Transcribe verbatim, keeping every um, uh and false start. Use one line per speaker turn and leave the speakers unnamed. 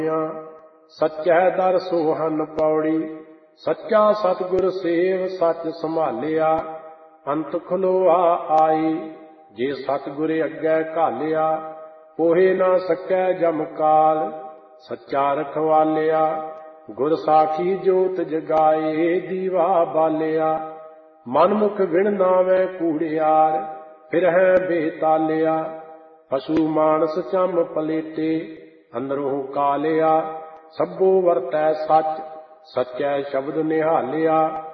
सच्चै दर सोहन पौड़ी। सच्चा सतगुर सेव सच संभालिया। अंत खलोआ आई जे सतगुर अग्गै घालिया। कोहे ना सकै जम काल सच्चा रखवालिया। गुर साखी जोत जगाए दीवा बालिया। मनमुख बिन नावै कूड़ियार फिरहै बेतालिया। पशु मानस चम पलेटे अंदरों कालिया। सब्बो वरतै सच सच्चै शब्द निहालिया।